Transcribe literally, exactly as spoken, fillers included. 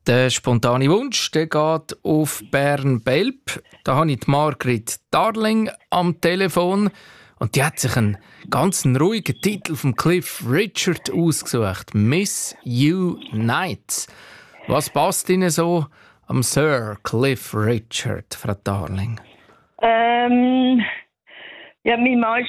Der spontane Wunsch der geht auf Bern-Belp. Da habe ich die Margrit Darling am Telefon. Und die hat sich einen ganz ruhigen Titel vom Cliff Richard ausgesucht. «Miss You Nights». Was passt Ihnen so am Sir Cliff Richard, Frau Darling? Ähm, ja, mein Mann